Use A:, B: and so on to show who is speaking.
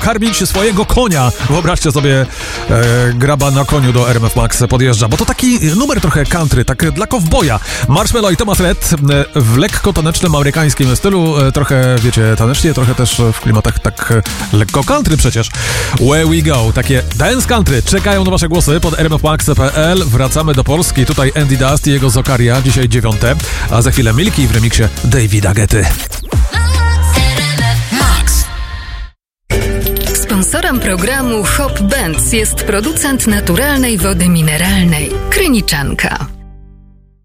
A: karmić swojego konia. Wyobraźcie sobie, graba na koniu do RMF Max podjeżdża, bo to taki numer trochę country, tak dla kowboja. Marshmello i Thomas Rhett w lekko tanecznym amerykańskim stylu, trochę, wiecie, tanecznie, trochę też w klimatach tak lekko country przecież. Where we go, takie dance country czekają na wasze głosy pod rmfmax.pl. Wracamy do Polski, tutaj Andy Dust i jego Zokaria, dzisiaj 9, a za chwilę Milki w remiksie Davida Guetty.
B: Sponsorem programu Hop Benz jest producent naturalnej wody mineralnej Kryniczanka.